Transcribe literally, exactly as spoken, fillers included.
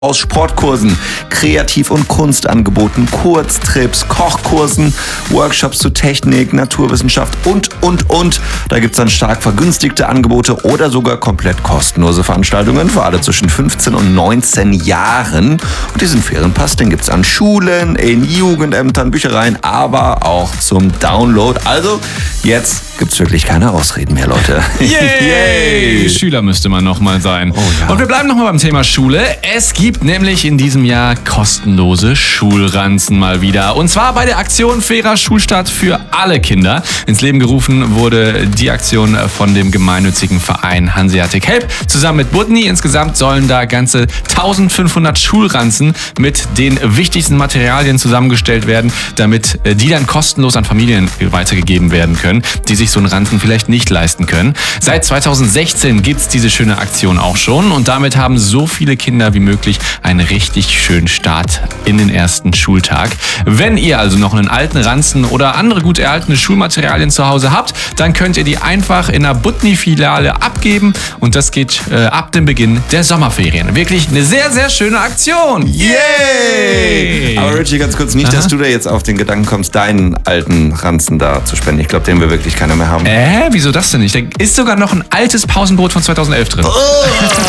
Aus Sportkursen, Kreativ- und Kunstangeboten, Kurztrips, Kochkursen, Workshops zu Technik, Naturwissenschaft und, und, und. Da gibt's dann stark vergünstigte Angebote oder sogar komplett kostenlose Veranstaltungen für alle zwischen fünfzehn und neunzehn Jahren. Und diesen Ferienpass, den gibt's an Schulen, in Jugendämtern, Büchereien, aber auch zum Download. Also jetzt gibt's wirklich keine Ausreden mehr, Leute. Yay! Schüler müsste man nochmal sein. Oh ja. Und wir bleiben nochmal beim Thema Schule. Es gibt nämlich in diesem Jahr kostenlose Schulranzen mal wieder. Und zwar bei der Aktion Fairer Schulstart für alle Kinder. Ins Leben gerufen wurde die Aktion von dem gemeinnützigen Verein Hanseatic Help zusammen mit Budni. Insgesamt sollen da ganze eintausendfünfhundert Schulranzen mit den wichtigsten Materialien zusammengestellt werden, damit die dann kostenlos an Familien weitergegeben werden können, die sich so einen Ranzen vielleicht nicht leisten können. Seit zweitausendsechzehn gibt es diese schöne Aktion auch schon und damit haben so viele Kinder wie möglich einen richtig schönen Start in den ersten Schultag. Wenn ihr also noch einen alten Ranzen oder andere gut erhaltene Schulmaterialien zu Hause habt, dann könnt ihr die einfach in der Budni-Filiale abgeben und das geht äh, ab dem Beginn der Sommerferien. Wirklich eine sehr, sehr schöne Aktion. Yay! Aber Richie, ganz kurz, nicht, Aha. dass du da jetzt auf den Gedanken kommst, deinen alten Ranzen da zu spenden. Ich glaube, den wir wirklich keiner mehr haben. Äh, wieso das denn nicht? Da ist sogar noch ein altes Pausenbrot von zweitausendelf drin. Oh.